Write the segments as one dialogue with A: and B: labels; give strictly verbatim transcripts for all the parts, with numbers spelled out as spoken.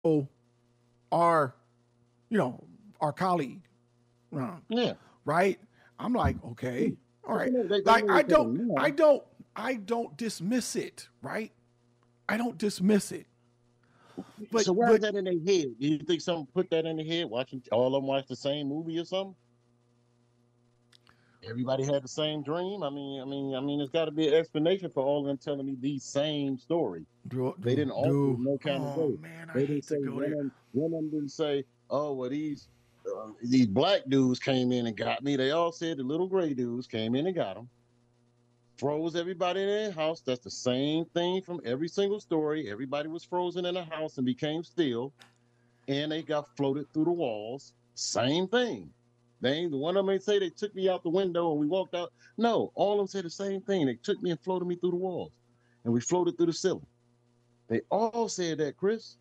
A: oh, our, you know, our colleague, uh,
B: Yeah.
A: right? I'm like, okay, all
B: But
A: right.
B: you know, they, they
A: Like
B: know
A: I
B: each other
A: don't, I
B: now.
A: don't, I don't dismiss it, right? I don't dismiss it, but
B: So why is
A: but
B: that in their head? Do you think someone put that in their head, watching all of them watch the same movie or something? Everybody had the same dream. I mean, I mean, I mean, it's got to be an explanation for all of them telling me the same story.
A: do
B: They
A: do
B: didn't alter it
A: do.
B: in no kind of
A: Oh
B: way.
A: man, I
B: They didn't
A: hate
B: say
A: to go
B: one
A: there.
B: of them. One of them didn't say, "Oh, well, these uh, these black dudes came in and got me." They all said the little gray dudes came in and got them. Froze everybody in their house. That's the same thing from every single story. Everybody was frozen in a house and became still, and they got floated through the walls. Same thing. They ain't the one of them ain't say they took me out the window and we walked out. No, all of them said the same thing. They took me and floated me through the walls, and we floated through the ceiling. They all said that, Chris.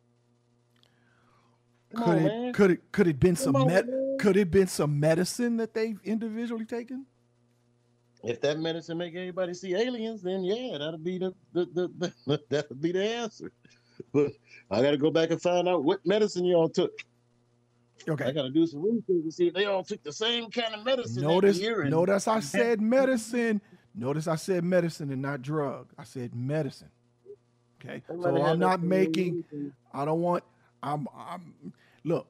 B: Come
A: Could
B: on,
A: it
B: man.
A: could it could it been
B: Come
A: some
B: on,
A: met
B: man.
A: could it been some medicine that they've individually taken?
B: If that medicine make everybody see aliens, then yeah, that'll be the, the, the, the that'll be the answer. But I got to go back and find out what medicine y'all took. I
A: Okay.
B: got to do some research to see if they all took the same kind of medicine that
A: Notice
B: year. And
A: notice I said medicine. Notice I said medicine and not drug. I said medicine. Okay.
B: they might
A: So
B: have
A: I'm
B: had that
A: not
B: same
A: making
B: medicine.
A: I don't want I'm I'm look,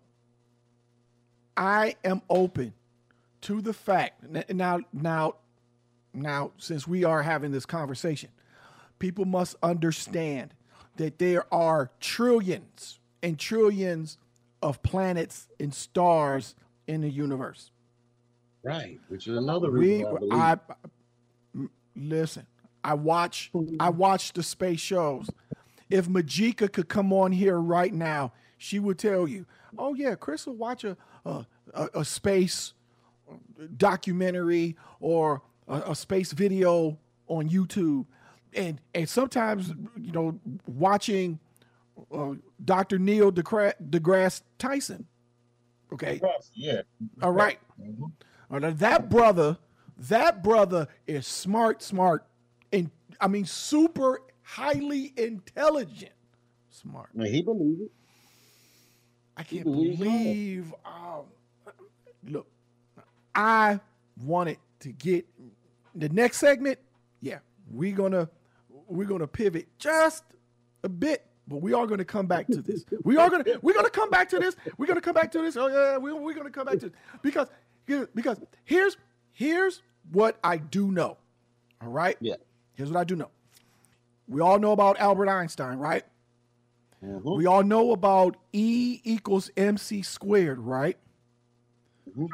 A: I am open to the fact now now now since we are having this conversation, people must understand that there are trillions and trillions of planets and stars in the universe.
B: Right, which is another reason
A: We
B: why I believe.
A: I listen. I watch I watch the space shows. If Majika could come on here right now, she would tell you, "Oh yeah, Chris will watch a a, a, a space documentary or a, a space video on YouTube." And and sometimes, you know, watching uh, Doctor Neil deGrasse, deGrasse Tyson. Okay,
B: Yeah.
A: all right.
B: Mhm.
A: All right, that brother, that brother is smart, smart, and I mean super highly intelligent. Smart.
B: And he believed it.
A: I
B: He
A: can't
B: believed it all.
A: believe. Um, look, I wanted to get the next segment. Yeah, we're gonna we're gonna pivot just a bit, but we are gonna come back to this. We are gonna we're gonna come back to this. We're gonna come back to this. Oh yeah, we, we're gonna come back to this because because here's here's what I do know. All right,
B: Yeah.
A: here's what I do know. We all know about Albert Einstein, right?
B: Mhm.
A: We all know about E equals mc squared, right?
B: Mhm.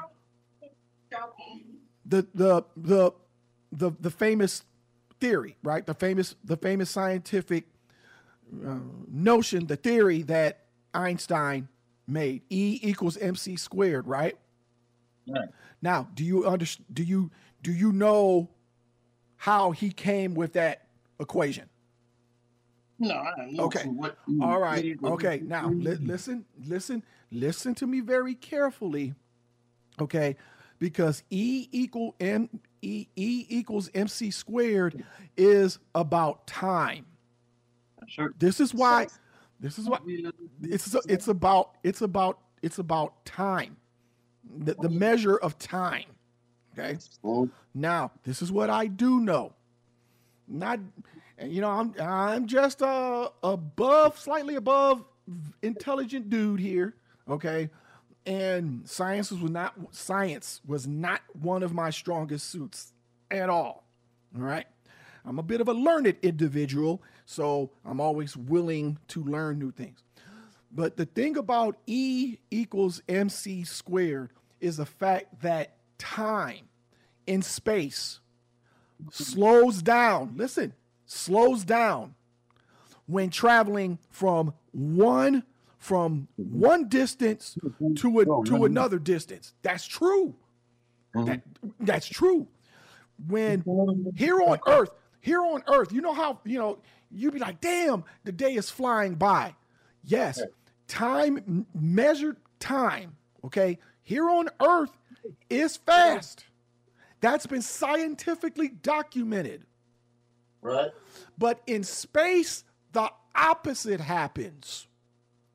A: The the the the the famous theory, right? The famous the famous scientific uh, notion, the theory that Einstein made, E equals mc squared, right?
B: Right.
A: Now, do you under, do you do you know how he came with that equation?
B: No, I don't know.
A: Okay.
B: So what?
A: All
B: What
A: right.
B: is
A: Okay. Now, li-
B: it?
A: listen, listen, listen to me very carefully. Okay. Because E equal M E, E equals mc squared is about time.
B: Sure.
A: This is why this is what it's it's about it's about it's about time. The, the measure of time. Okay.
B: Well,
A: Now, this is what I do know. Not, you know, I'm I'm just a above, slightly above intelligent dude here, okay? And science was not science was not one of my strongest suits at all. All right. I'm a bit of a learned individual, so I'm always willing to learn new things. But the thing about E equals mc squared is the fact that time in space slows down. Listen, slows down when traveling from one from one distance to a,
B: oh,
A: to
B: man.
A: another distance. That's true. That that's true. When here on Earth, here on Earth, you know how you know you'd be like, "Damn, the day is flying by." Yes, time measured time. Okay, here on Earth is fast. That's been scientifically documented.
B: Right.
A: But in space, the opposite happens.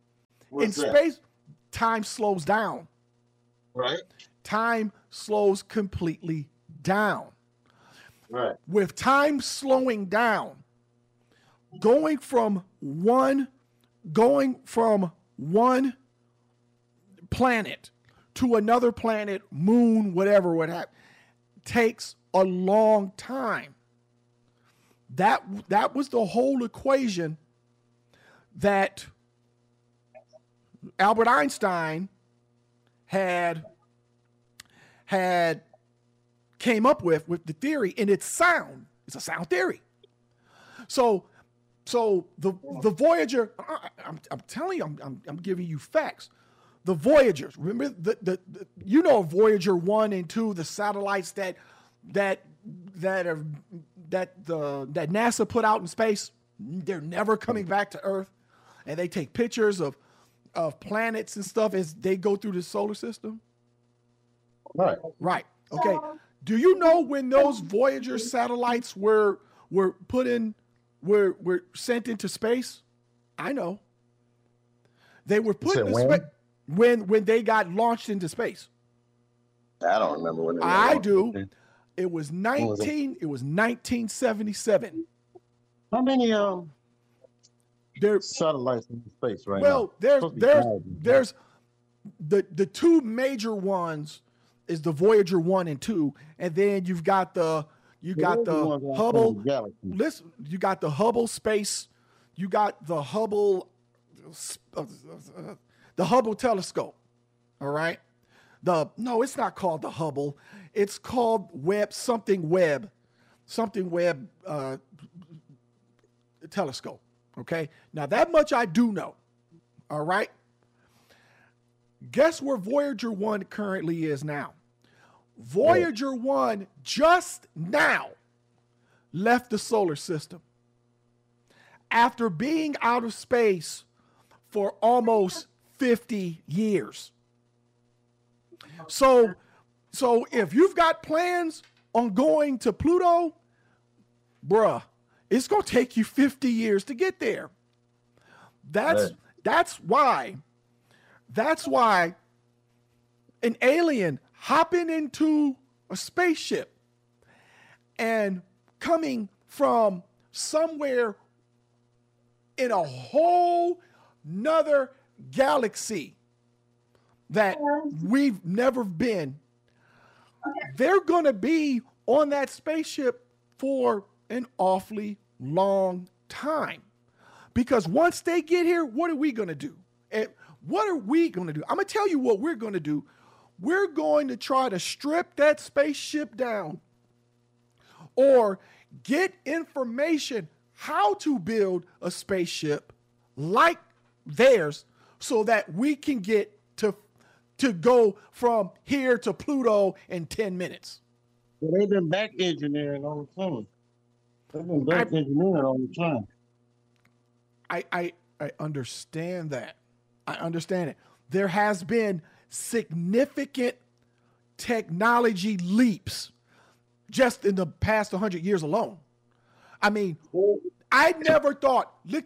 B: What's
A: in
B: that?
A: space, time slows down.
B: Right.
A: Time slows completely down.
B: Right.
A: With time slowing down, going from one, going from one planet to another planet, moon, whatever, what have, takes a long time. That that was the whole equation that Albert Einstein had had came up with with the theory, and it's sound. It's a sound theory. So so the the Voyager, I, I'm, I'm telling you, I'm, I'm I'm giving you facts. The Voyagers, remember the, the, the you know Voyager one and two, the satellites that that that are that the that NASA put out in space, they're never coming back to Earth, and they take pictures of of planets and stuff as they go through the solar system.
B: Right.
A: Right. Okay. Do you know when those Voyager satellites were were put in were were sent into space? I know. They were put
B: said
A: in
B: when?
A: space when when they got launched into space.
B: I don't remember when. They
A: I
B: were.
A: do.
B: Okay.
A: It was
B: was it?
A: nineteen. It was nineteen seventy-seven.
B: How many um
A: There.
B: satellites in space right
A: Well,
B: now?
A: there's
B: Supposed to be
A: there's
B: five.
A: there's the the two major ones is the Voyager one and two, and then you've got the you got
B: Those are
A: the
B: ones outside
A: Hubble.
B: the galaxy.
A: Listen, you got the Hubble space, you got the Hubble, uh, uh, the Hubble telescope. All right, the no, it's not called the Hubble. It's called Webb something Webb, something Webb uh, telescope. Okay, now that much I do know. All right. Guess where Voyager one currently is now? Voyager one just now left the solar system after being out of space for almost fifty years. So, so if you've got plans on going to Pluto, bruh, it's going to take you fifty years to get there. That's
B: Right.
A: that's why that's why an alien hopping into a spaceship and coming from somewhere in a whole nother galaxy that we've never been, they're going to be on that spaceship for an awfully long time. Because once they get here, what are we going to do? And what are we going to do? I'm going to tell you what we're going to do. We're going to try to strip that spaceship down or get information how to build a spaceship like theirs so that we can get to, to go from here to Pluto in ten minutes.
B: Well, they've been back engineering all the time. They've been back
A: I-
B: engineering all the time.
A: I, I I understand that. I understand it. There has been significant technology leaps just in the past one hundred years alone. I mean, I never thought. Look,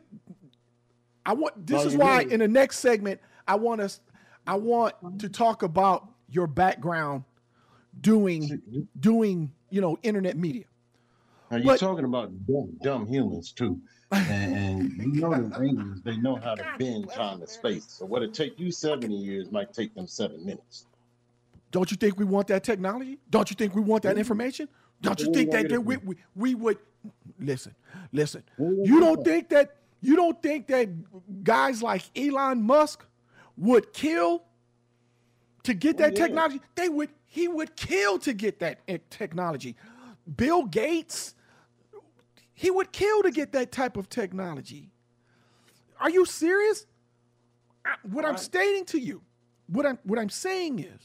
A: I want. This
B: Well,
A: is
B: you
A: why
B: know-
A: in the next segment I want us. I want to talk about your background doing doing you know internet media.
B: Now, you're
A: But-
B: talking about dumb, dumb humans too. And, and you know the aliens, they know how to bend time and space. So what it take you seventy years might take them seven minutes.
A: Don't you think we want that technology? Don't you think we want that information? Don't you
B: What do
A: think
B: you
A: that,
B: want me
A: that
B: to
A: we,
B: do?
A: we, we would listen, listen.
B: What do you
A: You
B: want
A: don't
B: me
A: think that you don't think that guys like Elon Musk would kill to get
B: Well,
A: that
B: yeah.
A: technology? They would he would kill to get that eh, technology. Bill Gates, he would kill to get that type of technology. Are you serious? I- What I'm
B: Right.
A: stating to you, what I'm what I'm saying is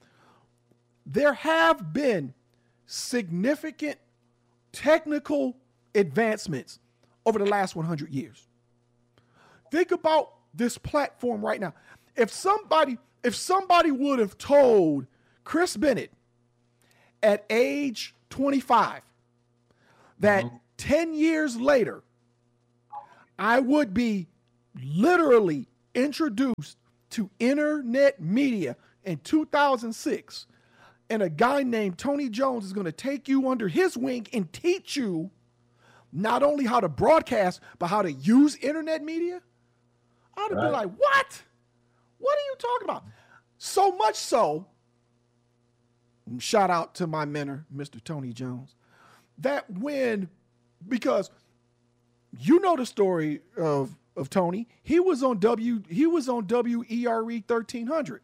A: there have been significant technical advancements over the last one hundred years. Think about this platform right now. If somebody if somebody would have told Chris Bennett at age twenty-five that
B: Mhm.
A: ten years later I would be literally introduced to internet media in two thousand six, and a guy named Tony Jones is going to take you under his wing and teach you not only how to broadcast, but how to use internet media, I'd have right. been like, what? What are you talking about? So much so, shout out to my mentor, Mister Tony Jones, that when, because you know the story of, of Tony, he was on W, he was on W E R E thirteen hundred.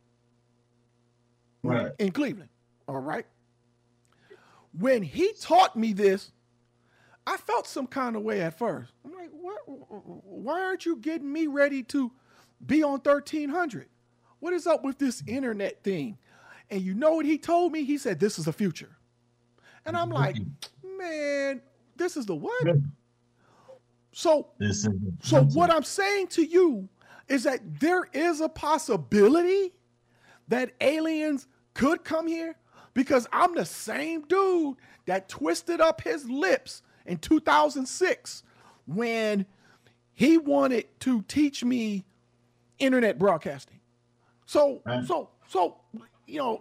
A: Right. In Cleveland. All right. When he taught me this, I felt some kind of way at first. I'm like, what? Why aren't you getting me ready to be on thirteen hundred? What is up with this internet thing? And you know what he told me? He said, this is the future. And I'm like, man, this is the what? So, this is so what I'm saying to you is that there is a possibility that aliens could come here, because I'm the same dude that twisted up his lips in two thousand six when he wanted to teach me internet broadcasting. So, right. so, so, you know,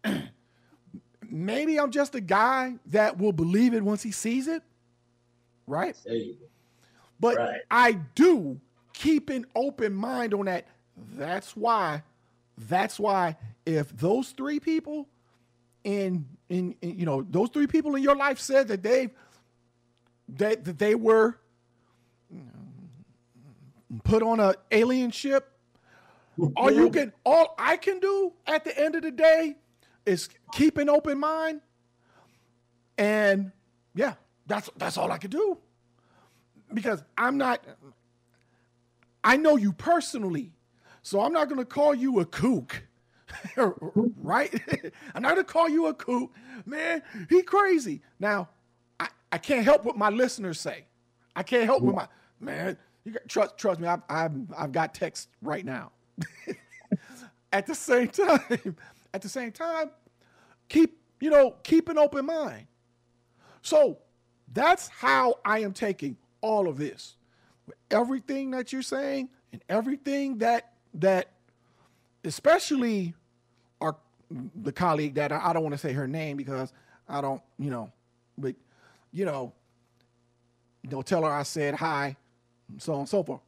A: maybe I'm just a guy that will believe it once he sees it. Right. But right. I do keep an open mind on that. That's why, that's why if those three people in, in, in you know, those three people in your life said that they, that, that they were put on an alien ship, all you can, all I can do at the end of the day is keep an open mind. And yeah, that's, that's all I can do, because I'm not, I know you personally, so I'm not going to call you a kook, right? I'm not going to call you a kook, man. He crazy. Now, I, I can't help what my listeners say. I can't help what my, man, you got, trust, trust me, I've, I've, I've got texts right now. At the same time, at the same time, keep, you know, keep an open mind. So that's how I am taking all of this. Everything that you're saying and everything that, that especially our, the colleague that I, I don't want to say her name because I don't, you know, but, you know, don't tell her I said hi, and so on and so forth.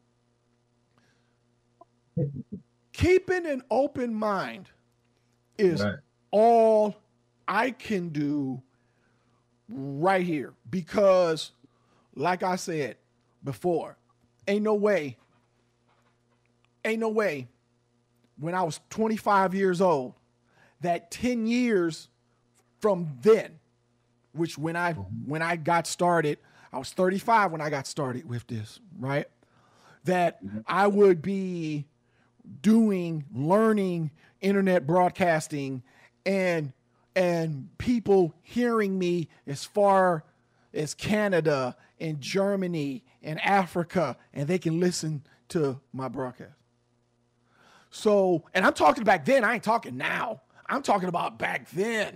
A: Keeping an open mind is right. all I can do right here, because like I said before, ain't no way, ain't no way when I was twenty-five years old that ten years from then, which when I, when I got started, I was thirty-five when I got started with this, right? That mm-hmm. I would be doing, learning internet broadcasting and, and people hearing me as far as Canada and Germany and Africa, and they can listen to my broadcast. So, and I'm talking back then, I ain't talking now. I'm talking about back then.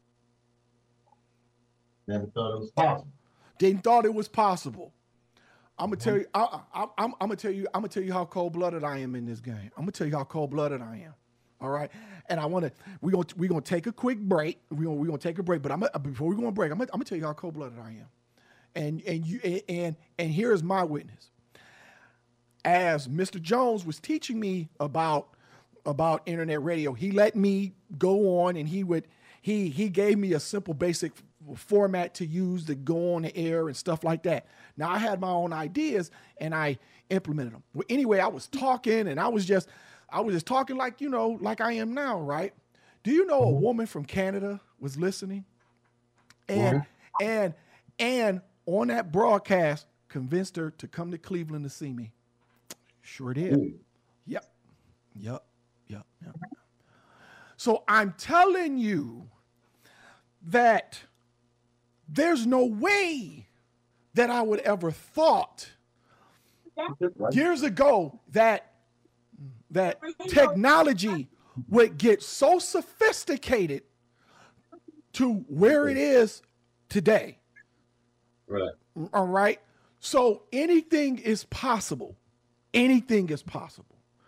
B: Never thought it was possible.
A: Didn't thought it was possible. I'm gonna tell you. I, I, I'm, I'm gonna tell you. I'm gonna tell you how cold-blooded I am in this game. I'm gonna tell you how cold-blooded I am. All right. And I want to. We're gonna we're gonna take a quick break. We're gonna we're gonna take a break. But I'm gonna, before we go on break, I'm gonna, I'm gonna tell you how cold-blooded I am. And and you and and here is my witness. As Mister Jones was teaching me about about internet radio, he let me go on, and he would he he gave me a simple basic format to use to go on the air and stuff like that. Now I had my own ideas and I implemented them. Well, anyway, I was talking and I was just, I was just talking like, you know, like I am now, right? Do you know a woman from Canada was listening? And, mm-hmm. and, and on that broadcast convinced her to come to Cleveland to see me. Sure did. Mm. Yep. Yep. Yep. Yep. So I'm telling you that there's no way that I would ever thought years ago that that technology would get so sophisticated to where it is today.
B: Right.
A: All right. So anything is possible. Anything is possible.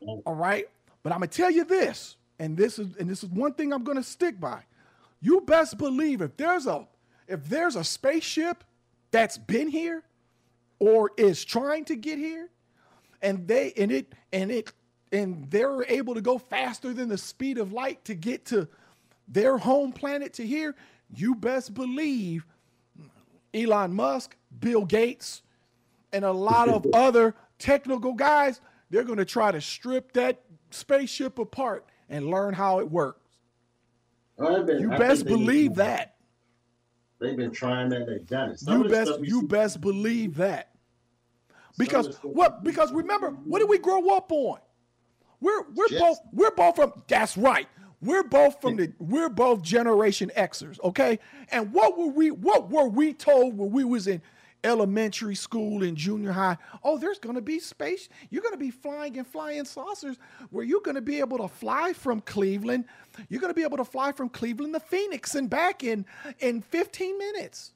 A: All right. But I'm gonna tell you this, and this is and this is one thing I'm gonna stick by. You best believe if there's a if there's a spaceship that's been here or is trying to get here, and they and it and it and they're able to go faster than the speed of light to get to their home planet to here, you best believe Elon Musk, Bill Gates, and a lot of other technical guys, they're going to try to strip that spaceship apart and learn how it works.
B: Well, been,
A: you
B: I
A: best believe
B: been,
A: that.
B: They've been trying that. They've done it. Some
A: you best you see, best believe that. Because what? Because remember, what did we grow up on? We're we're Jets. both we're both from. That's right. We're both from the. We're both Generation Xers. Okay. And what were we? What were we told when we was in elementary school and junior high? Oh, there's going to be space. You're going to be flying in flying saucers where you're going to be able to fly from Cleveland. You're going to be able to fly from Cleveland to Phoenix and back in, in fifteen minutes.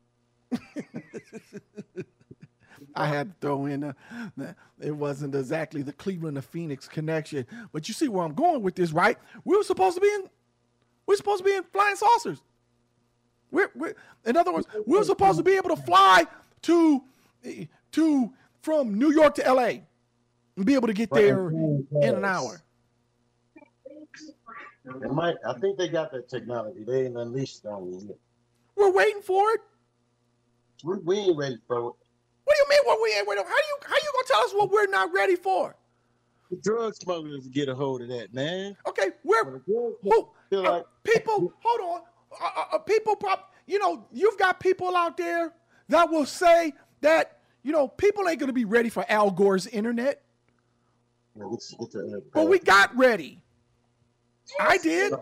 A: I had to throw in, a, it wasn't exactly the Cleveland to Phoenix connection, but you see where I'm going with this, right? We were supposed to be in, we're supposed to be in flying saucers. We're, we're, in other words, we're supposed to be able to fly to, to from New York to L A and be able to get there in an hour.
B: It might, I think they got that technology. They ain't unleashed on it yet.
A: We're waiting for it.
B: We, we ain't ready for it.
A: What do you mean what we ain't ready for? How you how you gonna tell us what we're not ready for?
B: The drug smugglers get a hold of that, man.
A: Okay, we're who, uh, like, people. Hold on, uh, uh, people. Prop, you know, you've got people out there that will say that you know people ain't gonna be ready for Al Gore's internet.
B: Yeah, it's, it's a, uh,
A: but we got ready. I did.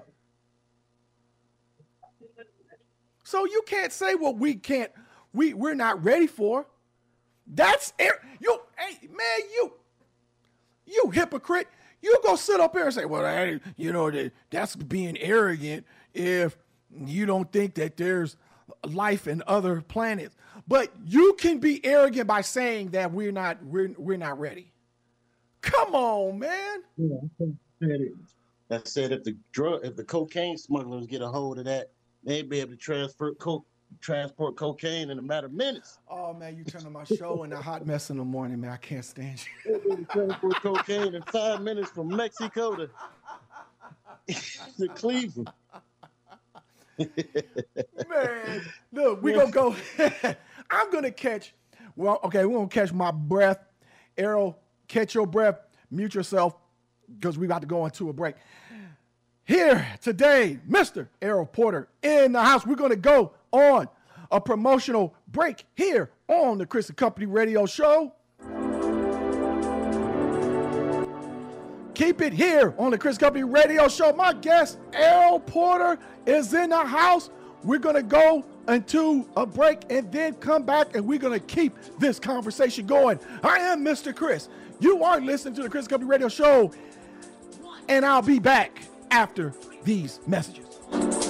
A: So you can't say what we can't. We we're not ready for. That's you. Hey man, you you hypocrite. You go sit up here and say, well, hey, you know that that's being arrogant if you don't think that there's life in other planets. But you can be arrogant by saying that we're not we're we're not ready. Come on, man.
B: That said, if the drug, if the cocaine smugglers get a hold of that, they'd be able to transfer coke, transport cocaine in a matter of minutes.
A: Oh man, you turning my show into a hot mess in the morning, man. I can't stand you.
B: They'd be transport cocaine in five minutes from Mexico to, to Cleveland.
A: Man, look, we gonna go. I'm gonna catch. Well, okay, we're gonna catch my breath. Errol, catch your breath. Mute yourself because we about to go into a break. Here today, Mister Errol Porter in the house. We're gonna go on a promotional break here on the Chris and Company Radio Show. Keep it here on the Chris Company Radio Show. My guest, Errol Porter, is in the house. We're going to go into a break and then come back, and we're going to keep this conversation going. I am Mister Chris. You are listening to the Chris Company Radio Show, and I'll be back after these messages.